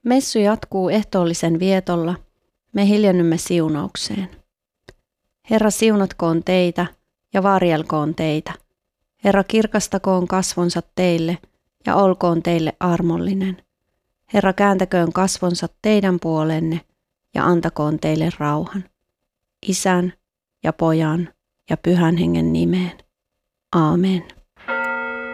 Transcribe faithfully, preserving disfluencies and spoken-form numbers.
Messu jatkuu ehtoollisen vietolla. Me hiljennymme siunaukseen. Herra siunatkoon teitä ja varjelkoon teitä. Herra kirkastakoon kasvonsa teille ja olkoon teille armollinen. Herra kääntäköön kasvonsa teidän puolenne ja antakoon teille rauhan. Isän ja Pojan ja Pyhän Hengen nimeen. Aamen.